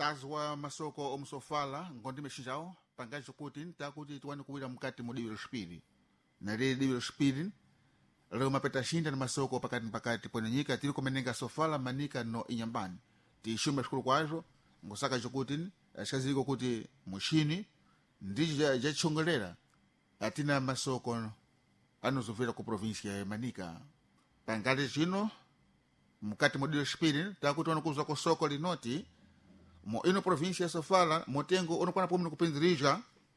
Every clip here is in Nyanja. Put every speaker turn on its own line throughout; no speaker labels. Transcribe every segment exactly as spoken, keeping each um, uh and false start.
tazwa masoko omusofala ngondi meshinjao pangacho kuti takuti tuwani kuwira mkati mu diwilo spiri na lili diwilo spiri leo mapeta shinda na masoko pakati pakati pwenenyika tili kumenenga sofala manika no inyambani tishume shukuru kwazo ngosaka chokuti shikaziliko kuti mushini ndiji jachongolera atina masoko anozovera ku provinsia ya Manika pangati chino mkati mu diwilo spiri takuti wanakuza ko soko linoti mo ino provinsia sofala motengo onokwana pomwe kupindirija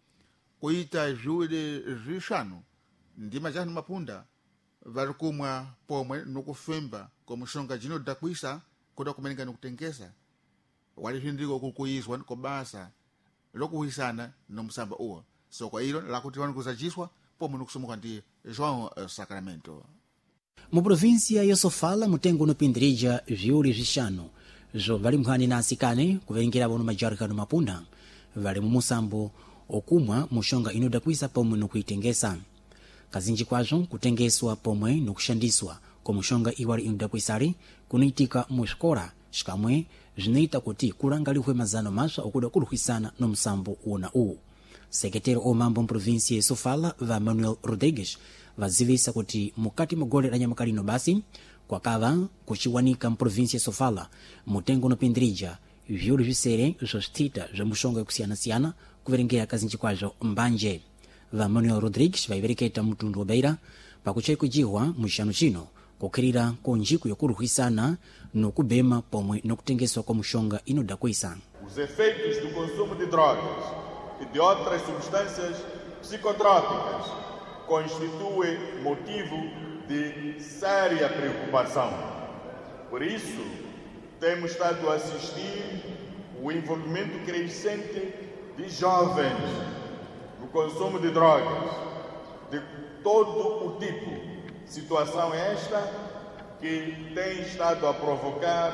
kuita jude rishano ndi majani mapunda varikumwa pomwe nokufemba komushonga jino dakwisa kuda kumeneka nokutengesa walihindiko kukuyizwa kobasa lokuhisana nomusamba uwo so kwa ilo lakuti wanu kuzajiswa pomwe nokusumuka ndi João uh, Sacramento.
Mu provinsia ya Sofala mutengo unopindirija viuli vishanu zo vali mkhani na asikane kuverengera bono majarikano mapunda vali mumusambo okumwa mushonga inodakwisa pomwe nokuitengesa kazinji kwazo kutengeswa pomwe nokushandiswa kwa mushonga iwali inodakwisali kuniitika muxikola xikamwe zinaita kuti kulangaliwe mazano maswa okuda kuluhisana no musambo uona uwu sekretero omambo mprovinsia ya Sofala va Manuel Rodrigues vazivisa kuti mukati mogole la nyamakalino basi kwakava kuchiwanika mprovinsia ya Sofala mutengo unopindirija vyuli visere zostita za mushonga yakusiyana-siyana kuverengera kazinji kwazo mbanje va Manuel Rodrigues vaivereketa mtundu wa beira pakuchai kujiwa mushano chino kukhirira konjiku yokuluhisana nokubema pomwe nokutengeswa kwa mushonga inodakwisa.
Os efeitos do consumo de drogas e de outras substâncias psicotrópicas constituem motivo de séria preocupação. Por isso, temos estado a assistir o envolvimento crescente de jovens no consumo de drogas, de todo o tipo. Situação esta que tem estado a provocar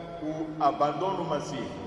o abandono massivo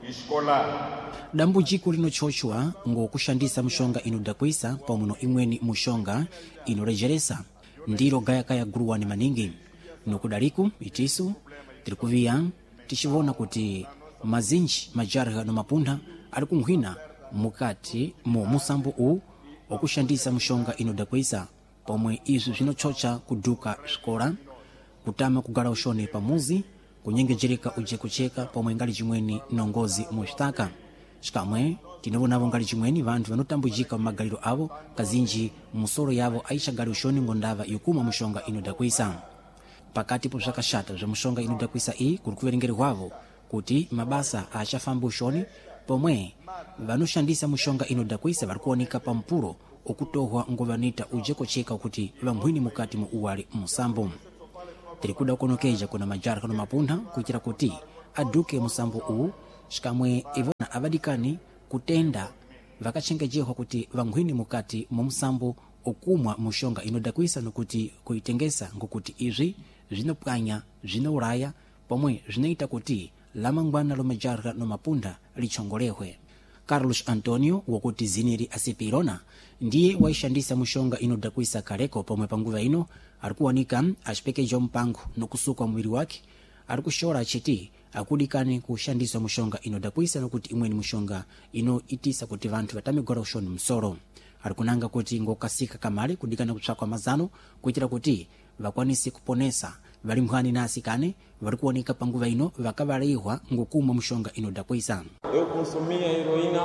escolar.
Dambu jiku linochochwa ngokushandisa mushonga inodakwisa pamuno imweni mushonga inorejeresa ndiro gayakaya guruwani maningi nokudaliku itisu tirikuviya tichivona kuti mazinji majarha no mapunda ali kumhwina mukati mu musambo u okushandisa mushonga inodakwisa pomwe izo zinochocha kuduka xikola kutama kugala ushone pamuzi kunyengejereka uje kucheka pomwe ngali chimweni nongozi muxitaka xikamwe tinavonavo ngali chimweni vanthu vanotambujika mumagaliro avo kazinji musolo yavo aixagali ushoni ngondava yokuma mushonga inodakwisa pakati po zvakashata zva mushonga inodakwisa iyi kuri kuverengerwavo kuti mabasa axafamba ushoni pomwe vanoshandisa mushonga inodakwisa vari kuoneka pampulo okutohwa ngovanita uje kucheka kuti vamwini mukati mu uwali musambo tirikuda kunokeja kuna majarha no mapunda kuitira kuti aduke musambo uwu xikamwe ivona avadikani kutenda vakachengejerwa kuti vamwini mukati mu musambo okumwa mushonga inodakwisa nokuti kuitengesa ngokuti izvi zvinopwanya zvinouraya pomwe zvinoita kuti lamangwana lo majarha no mapunda lichongolehwe. Carlos Antonio wokuti ziniri asipirona ndiye waishandisa mushonga inodakwisa kaleko pomwe panguva ino arikuwanika achipekeja mpango nokusuka mwiri wake arikushora achiti akudikani kushandiswa mushonga inodakwisa nokuti imweni mushonga inoitisa kuti vanthu vatamigora ushoni msoro arikunanga kuti ngokasika kamali kudikana kutsvakwa mazano kuitira kuti vakwanise kuponesa vali mphwani na asikane vari kuoneka panguva ino vakavalihwa ngokumwa mushonga inodakwisa.
Eu consumia heroína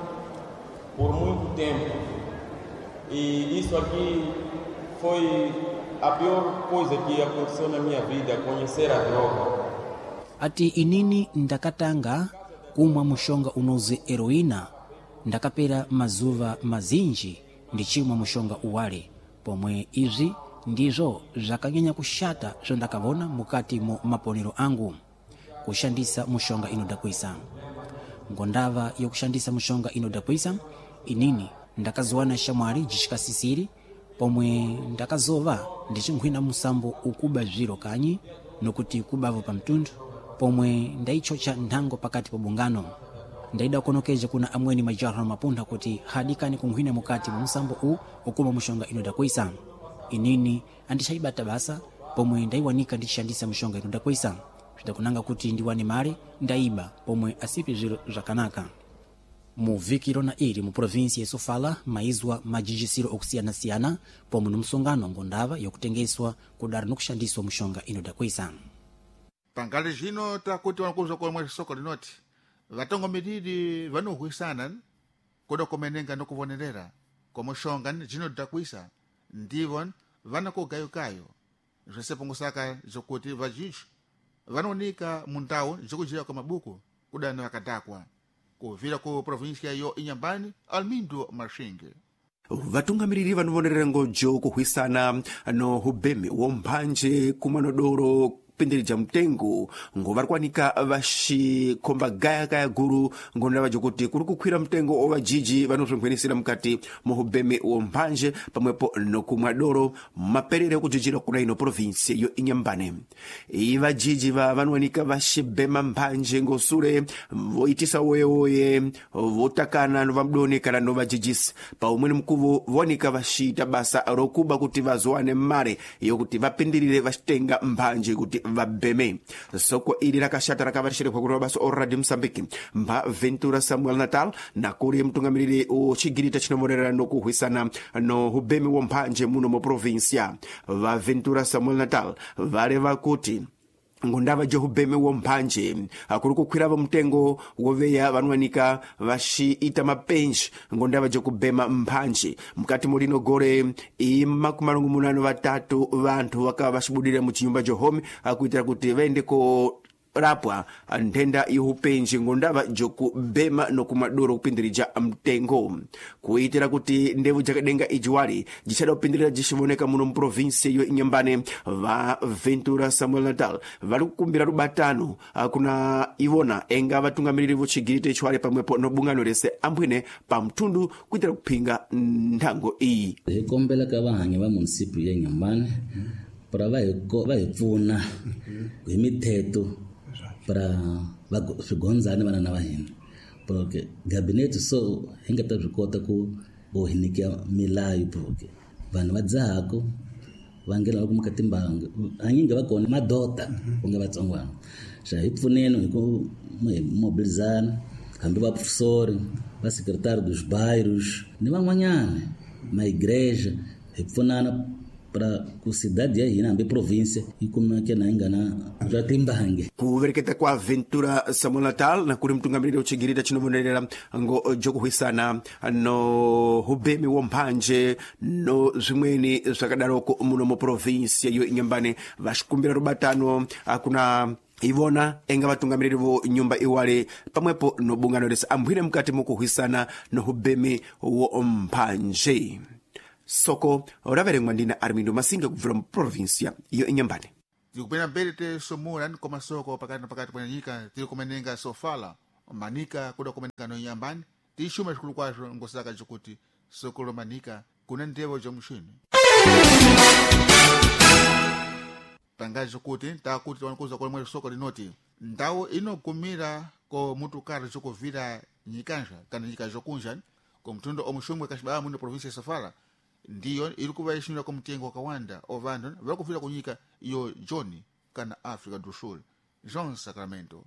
por muito tempo e isso aqui foi a pior coisa que aconteceu na minha vida, conhecer a droga.
Ati inini ndakatanga kumwa mushonga unozi heroína ndakapera mazuva mazinji ndichimwa mushonga uwale pomwe izvi ndizo zvakanyanya kushata zvondakavona mukati mu maponero angu kushandisa mushonga inodakwisa ngondava yokushandisa mushonga inodakwisa inini ndakazowana shamwali jishikasisiri pomwe ndakazova ndichimwina musambo ukuba zviro kanyi nokuti kubavo pamtundu pomwe ndaichocha nthango pakati pobungano ndaida kunokeja kuna amweni majarha mapunda kuti hadikani kumwina mukati mu musambo u ukuma mushonga inodakwisa inini andishaibata basa pomwe ndaiwanika ndichishandisa mushonga inodakwisa zidakunanga kuti ndi wanimale ndaiba pomwe asipi ziro zakanaka. Mu viki lona ili mu provinsia ya Sofala maizwa majijisiro okusiyana-siyana pomwe msongano ngondava yokutengeswa kudari nokushandiswa mshonga inodakwisa.
Pangale zino takuti wanakuza kwa mwa soko linoti vatongo miriri vanohuisana kuda komenenga nokuvonerera kwa mshonga zino dakwisa ndivon vanako gayo kayo zvese pongosaka zokuti vajiji vanonika mundau zokujira kwa mabuku kudana vakadakwa kuvira ku provinsia yo Inhambane Almindo Mashinge.
Vatungamiriri vanovonerera ngojo kuhwisana no hubemi womphanje kumanodoro pendereja mtengo ngo varikwanika vaxikomba gaya kaya guru ngonera vajokuti kuri kukwira mtengo ovajiji vanozvengwenisira mukati muhubemi womphanje pamwepo nokumwadoro maperere ekujijira kuna ino provinsi yo Inhambane. Ivajiji va vanwanika vaxibema mphanje ngosule voitisa woyewoye votakana novamdonekana novajijisi paumwene mkuvu vonika vaxita basa rokuba kuti vazowane mare yokuti vapindirire vaxitenga mphanje kuti vabeme. Soko ili rakashata rakavarishire kwa basa o Radio Msambiki mba Ventura Samuel Natal na kuri mtungamiriri o chigirita chinovorera no kuhwisana no hubemi womphanje muno mu provincia va Ventura Samuel Natal vale vakuti ngondava johubeme womphanje akuri kukwirava mtengo woveya vanwanika vaxiita mapenji ngondava jokubema mphanje mukati mulino gore imakumalungu munano vatatu vanthu vakava vaxibudire mu chinyumba johome akuitira kuti vaende ko rapwa ndenda ihupenji ngondava jokubema nokumadoro kupindirija mtengo kuitira kuti ndevu jakadenga ijiwali jichada kupindirira jishivoneka muno mprovinsi yo Inhambane va Ventura Samuel Natal vali kukumbira rubatano kuna ivona enga vatungamiriri vochigirite ichiwali pamwepo nobungano rese ambwine pa mtundu kuitira kupinga nthango iyi.
Hikombela ka vahanyi va munisipyu ya Inhambane para vahipfuna hi mithetho para swigondzani vana na vahina porque gabinete so hi nga ta swi kota ku bohinikia milayo porque vanhu va dzahako va ngena ku muka timbangi hanyinga va kona madota ku nga vatsongwana xa hi pfuneni hi ku mobilizana kambe va professori va secretário dos bairros ni van'wanyana ma igreja hi pfunana para ku cidade ya hina ambe província e como que na engana já timbange
kuvereketa kwa Ventura Samuel Natal na kuri mtungamiriri uchigirita chinovonerera ngo jokuhwisana no hubemi womphanje no zvimweni zvakadaroko muno mu provinsi yo Inhambane vaxikumbira rubatano akuna ivona enga vatungamiriri vo nyumba iwale pamwepo no bungano rese ambwine mukati mukuhwisana no hubemi womphanje. Soko raverengwa ndina Armindo Masinga kubvira mu provinsia yo Inhambane.
Tikupena mbele te somura ni koma soko pakati pakati kwa nyika tiri kumenenga Sofala manika kuda kumenenga no Inhambane tishuma shikulu kwazo ngosaka chokuti soko lo manika kuna ndevo jo mshini. Tangazo kuti takuti wanakuza kwa mwe soko linoti ndao ino kumira ko mutu kara joko vira nyikanja kana nyika jokunja ko mtundo omushumwe kashibaa muno provinsia ya Sofala ndiyo ilikuwa ishinda kwa mtengo wa kawanda ovando vakufira kunyika iyo Johnny kana Africa do Sul John Sacramento.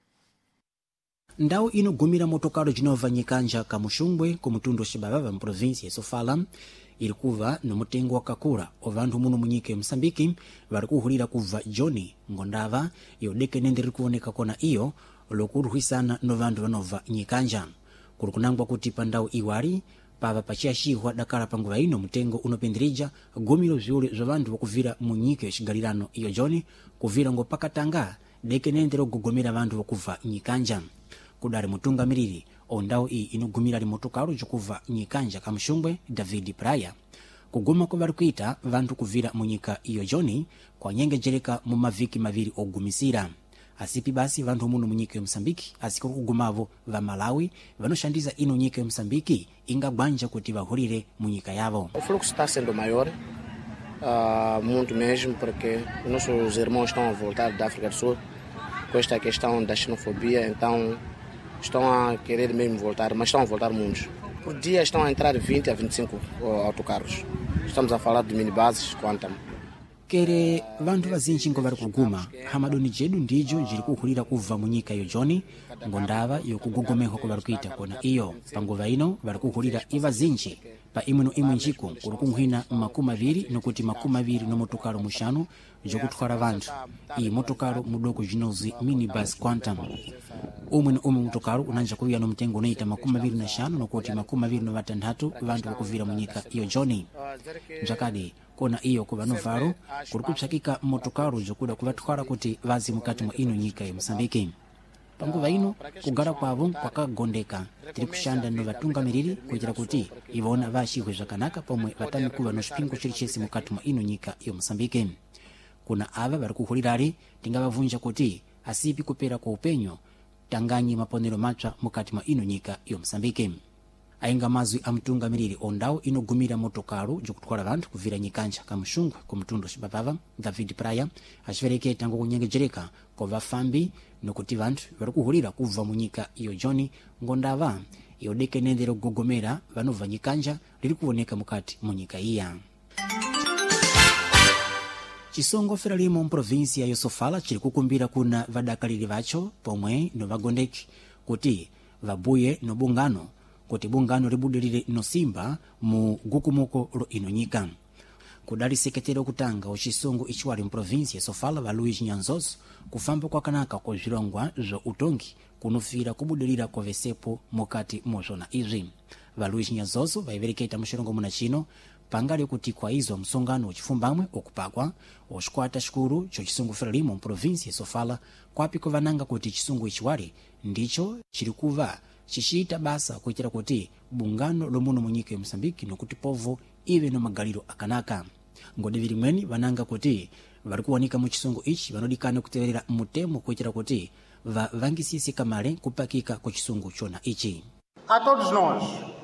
Ndau inogumira motokaro jinova nyikanja kamushungwe ku mtundo shibaba mu provinsia ya Sofala ilikuva no mutengo wakakura ovandu muno munyike Msambiki vari kuhulira kuva Johnny ngondava yodeke nende rikuoneka kona iyo lokuruhisana no vandu vanova nyikanja kuri kunangwa kuti pandau iwari pava pachiashihwa dakala panguva ino mutengo unopendirija gomiro zviule zva vandu vakuvira munyika yechigalirano iyo Johnny kuvira ngo pakatanga deke nende rogogomera vandu vakuva nyikanja kudari mutungamiriri ondau iyi inogumira ri motokaro jokuva nyikanja kamushungwe David Praya kuguma ko vari kuita vandu kuvira munyika iyo Johnny kwa nyengejereka mu maviki maviri ogumisira asipi basi vandu muno munyika ya Msambiki asiko kugumavo va Malawi vanoshandiza ino nyika ya Msambiki inga gwanja kuti vahurire munyika yavo.
O fluxo está sendo maior, uh, muito mesmo, porque nossos irmãos estão a voltar da África do Sul com esta questão da xenofobia, então estão a querer mesmo voltar, mas estão a voltar muitos. Por dia estão a entrar vinte a vinte e cinco autocarros. Estamos a falar de minibuses, Quantum.
kere vanthu vazinji ngo vari kuguma hamadoni jedu ndijo jiri kuhulira kubva munyika iyo joni ngondava yokugogomekwa ko vari kuita kona iyo panguva ino vari kuhulira ivazinji pa imwe no imwe njiko kuri kunkhwina makumi aviri nokuti makumi aviri no motokalo mushanu jokuthwala vanthu iyi motokalo mudoko jinozi minibus quantum umwe no umwe motokalo unanja kuya no mtengo unaita makumi aviri na shanu nokuti makumi aviri no vatanthatu vanthu vakuvira munyika iyo joni njakadi kona iyo kuva novaro kuri kupsakika motokalo jokuda kuvathwala kuti vazi mukati mwa ino nyika ya Mosambiki. Panguva ino kugara kwavo kwakagondeka tiri kushanda no vatungamiriri kuitira kuti ivona vashihwe zvakanaka pomwe vatamikuva no xipingo chilichese mukati mwa ino nyika ya Mosambiki. Kuna ava vari kuhulirari tingavavunja kuti asipi kupera kwa upenyo tanganyi maponero matsva mukati mwa ino nyika ya Mosambiki. Ainga mazwi amtungamiriri ondau inogumira motokalo jokuthwala vanthu kuvira nyikanja kamuxungwe kumtundu xibapava David Praia acivereketa ngokunyengejereka kwa vafambi nokuti vanthu vari kuhulira kubva munyika iyo joni ngondava yodekenendero kugogomera vanobva nyikanja riri kuoneka mukati munyika iya. Chisongo Frelimo mprovinsia ya Sofala chiri kukumbira kuna vadakaliri vacho pomwe no vagondeki kuti vabuye no bungano kuti bungano ribudilire no simba mu gukumuko lo ino nyika. Kudali sekretari okutanga ochisongo ichiwali mprovinsia Sofala va Luiz Nyanzoso kufamba kwa kanaka kwa zvirongwa zva utongi kunufira kubudilira kwa vesepo mukati mozona izvi. Va Luiz Nyanzoso vaivereketa muxirongo muna chino pangali kuti kwa izo msongano uchifumbamwe okupakwa oshikwata xikuru cho chisongo Frelimo mprovinsia Sofala kwapi kovananga kuti chisongo ichiwali ndicho chiri kuva chichita basa kuitira kuti bungano lomuno munyika ya Mosambiki nokuti povo ive no magaliro akanaka. Ngode virimweni vananga kuti vari kuwanika mu chisongo ichi vanodikana kuteverera mutemo kuitira kuti va vangisise kamale kupakika kwa chisongo chona ichi.
A todos nós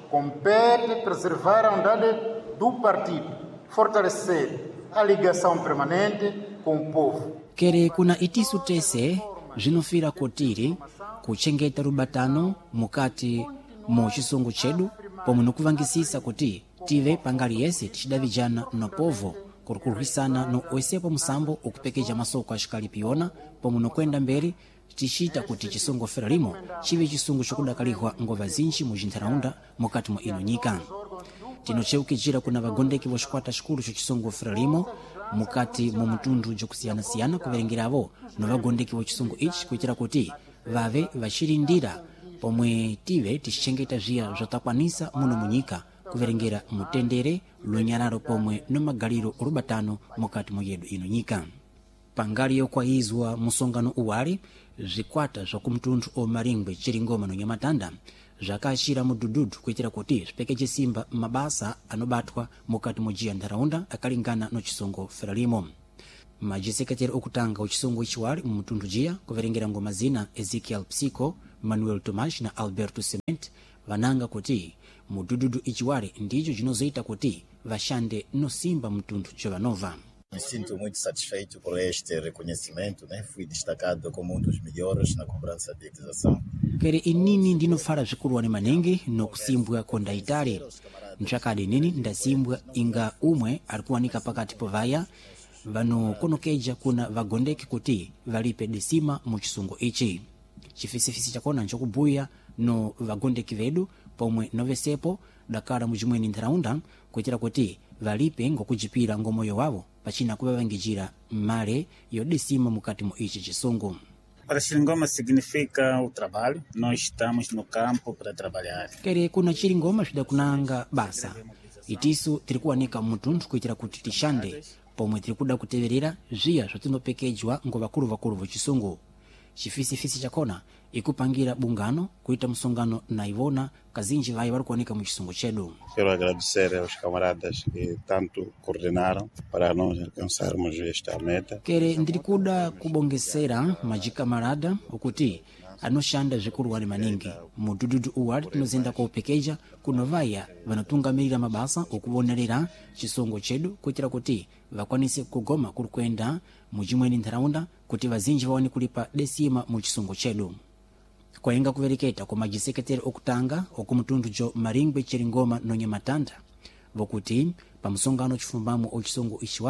compete preservar a unidade do partido, fortalecer a ligação permanente com o povo.
Kere kuna itisu tese zvinofira kotiri kuchengeta rubatano mukati mu chisongo chedu pomwe nokuvangisisa kuti tive pangali yese tichidavijana no povo kurikuruhisana no oisepo musambo okupekeja masoko ashikali piona pomwe nokwenda mberi tichita kuti chisongo Frelimo chive chisongo chokudakalihwa ngova zinji mu zintharaunda mukati mwa ino nyika. Tinocheukijira kuna vagondeki voxikwata xikulu cho chisongo Frelimo mukati mu mutundu jokusiyana-siyana kuverengiravo no vagondeki vo chisongo ichi kuitira kuti vave vaxirindira pomwe tive tixichengeta zviya zotakwanisa muno munyika kuverengera mutendere lunyararo pomwe no magaliro rubatano mukati muyedu ino nyika. Pangali yokwaizwa musongano uwali zvikwata zvakumtundu omaringwe chiringoma no nyamatanda zvakashira mudududu kuitira kuti zvipekeje simba mabasa anobatwa mukati mujiya ntharaunda akalingana no chisongo Frelimo. Majiseketeri okutanga ochisongo ichiwali mu mutundu jiya kuverengera ngoma zina Ezekiel Psico, Manuel Tomas na Alberto Cement vananga kuti mudududu ichiwali ndicho chinozoita kuti vashande no simba mutundu jovanova.
Me sinto muito satisfeito por este reconhecimento, né? Fui destacado como um dos melhores na cobrança de acusação.
Kere inini ndinofara zvikuru wani manengi no kusimbwa konda itali. Nchakadi nini ndasimbwa inga umwe alikuwanika pakati povaya vano konokeja kuna vagondeki kuti valipe desima mu chisongo ichi. Chifisifisi chakona nchokubuya no vagondeki vedu pomwe novesepo dakara mujimweni ntharaunda kuitira kuti valipe ngokujipira ngomoyo wavo pachina kuvavangijira male yodesima mukati mu ichi chisongo.
Para Chiringoma significa o trabalho. Nós estamos no campo para trabalhar.
Kere kuna Chiringoma zvidakunanga basa. Itisu tirikuwanika mutundu kuitira kuti tishande pomwe tirikuda kuteverera zviya zvatinopekejwa ngovakulu vakulu vochisongo. Chifisifisi chakona ikupangira bungano kuita msongano na ivona kazinji vai vari kuoneka mu chisongo chedu.
Quero agradecer aos camaradas que tanto coordenaram para nós alcançarmos esta meta.
Kere ndirikuda kubongesera majikamarada okuti anoshanda zvikuru wani maningi mudududu uwali tinozenda kwa upekeja kunovaya vanotungamirira mabasa okuvonerera chisongo chedu kuitira kuti vakwanise kugoma kuri kwenda mujimweni ntharaunda kuti vazinji vaone kulipa desima mu chisongo chedu. Kwaenga kuvereketa kwa majiseketeri okutanga okumutundu jo Maringwe Chiringoma no Nyamatanda vokuti pamusongano chifumbamo ochisongo ichiwali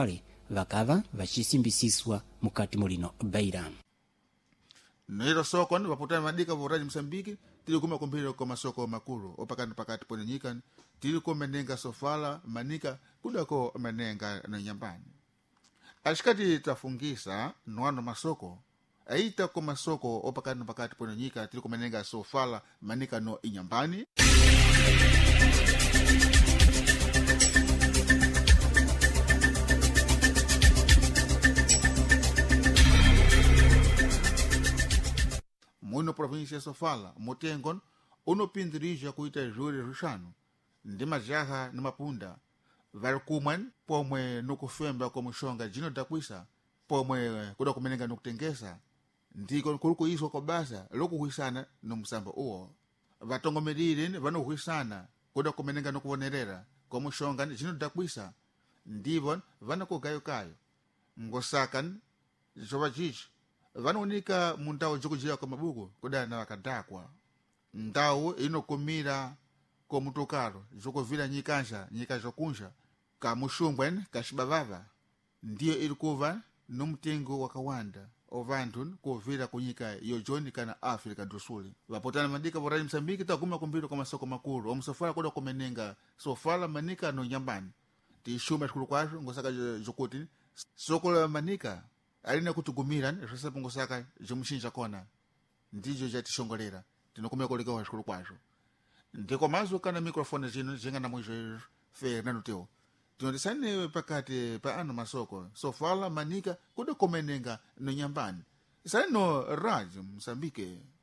vakava vacisimbisiswa mukati mulino Beira.
Noiro soko ni vaputana madika voraji Msambiki tili kuma kumbira kwa masoko makuru opakani pakati pone nyika tili kumenenga Sofala manika kudako menenga na nyambani. Ashikati tafungisa nwano masoko aita kwa masoko opakani pakati pone nyika tili kumenenga Sofala manika no inyambani. Muno província ya Sofala, Motengon, unopindirija kuita juri rishano, ndi majaha na mapunda, varikuman, pomwe nukufemba kwa mushonga jino dakwisa, pomwe kuda kumenenga nukutengesa, ndiko kuruku iso kwa basa, loku huisana no musamba uo. Vatongo medirin, vano huisana, kuda kumenenga nukuvonerera, kwa mushonga jino dakwisa, ndivon, vano kugayo kayo. Ngosakan, jova jichi, vanonika mundawo jokujira kwa mabuku kudana na wakadakwa ndawo inokumira kwa mutokaro jokovira nyikansha nyika jokunsha ka mushumbwen kashibavava ndiyo ilikuva numtengo wakawanda ovantun kovira kunyika yojoni kana Afrika do Sul. Vapotana madika voraji Msambiki takuma kumbiro kwa masoko makuru omusofala kuda kumenenga Sofala manika no nyambani tishuma shukuru kwasho ngosaka jokuti soko la manika alina kutugumira rasa pungosaka jomushinja kona ndijo jatishongolera tinokumira koleka washukuru kwasho ndiko mazo kana mikrofoni zino zinga na mwizo Fernando Teo tinodisane pakati pa ano masoko Sofala manika kuda komenenga no nyambani isano radio Msambike.